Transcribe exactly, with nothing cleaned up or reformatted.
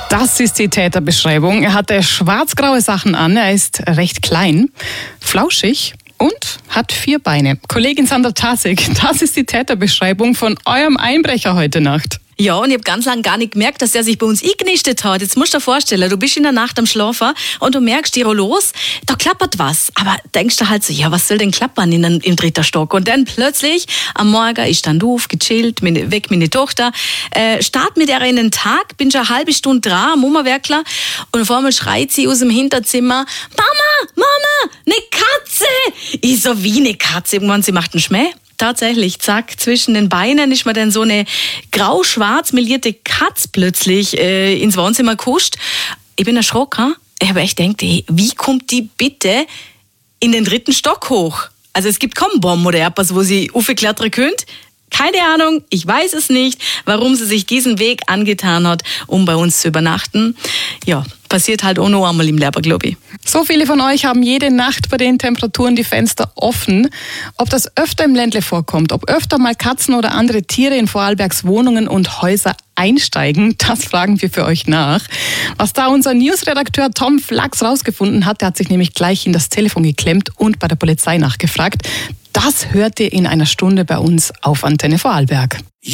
Das ist die Täterbeschreibung. Er hatte schwarz-graue Sachen an, er ist recht klein, flauschig und hat vier Beine. Kollegin Sandra Tasig, das ist die Täterbeschreibung von eurem Einbrecher heute Nacht. Ja, und ich habe ganz lange gar nicht gemerkt, dass der sich bei uns eingenistet hat. Jetzt musst du dir vorstellen, du bist in der Nacht am Schlafen und du merkst, die los, da klappert was. Aber denkst du halt so, ja, was soll denn klappern in den, im dritten Stock? Und dann plötzlich, am Morgen, ich stand auf, gechillt, meine, weg meine Tochter, äh, start mit der in den Tag, bin schon eine halbe Stunde dran, Mummerwerkler, und auf einmal schreit sie aus dem Hinterzimmer, Mama, Mama, eine Katze! Ich so, wie eine Katze? Irgendwann, sie macht einen Schmäh. Tatsächlich, zack, zwischen den Beinen ist mir dann so eine grau-schwarz melierte Katze plötzlich äh, ins Wohnzimmer gekuscht. Ich bin erschrocken. Ich habe echt gedacht, ey, wie kommt die bitte in den dritten Stock hoch? Also es gibt kaum Bomben oder etwas, wo sie aufklettern könnt. Keine Ahnung, ich weiß es nicht, warum sie sich diesen Weg angetan hat, um bei uns zu übernachten. Ja, passiert halt auch noch einmal im Leben, glaube ich. So viele von euch haben jede Nacht bei den Temperaturen die Fenster offen. Ob das öfter im Ländle vorkommt, ob öfter mal Katzen oder andere Tiere in Vorarlbergs Wohnungen und Häuser einsteigen, das fragen wir für euch nach. Was da unser Newsredakteur Tom Flachs rausgefunden hat, der hat sich nämlich gleich in das Telefon geklemmt und bei der Polizei nachgefragt. Das hört ihr in einer Stunde bei uns auf Antenne Vorarlberg.